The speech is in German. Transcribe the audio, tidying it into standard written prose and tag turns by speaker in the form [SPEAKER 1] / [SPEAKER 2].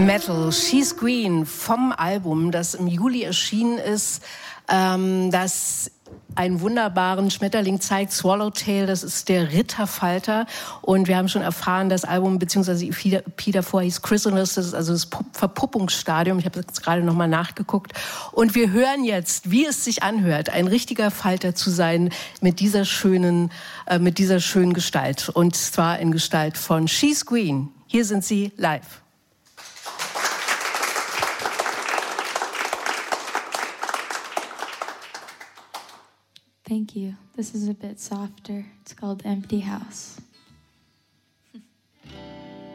[SPEAKER 1] Metal, She's Green vom Album, das im Juli erschienen ist, das einen wunderbaren Schmetterling zeigt, Swallowtail, das ist der Ritterfalter. Und wir haben schon erfahren, das Album, beziehungsweise EP davor hieß Chrysalis, das ist also das Verpuppungsstadium. Ich habe jetzt gerade nochmal nachgeguckt. Und wir hören jetzt, wie es sich anhört, ein richtiger Falter zu sein mit dieser schönen Gestalt. Und zwar in Gestalt von She's Green. Hier sind sie live.
[SPEAKER 2] Thank you. This is a bit softer. It's called Empty House.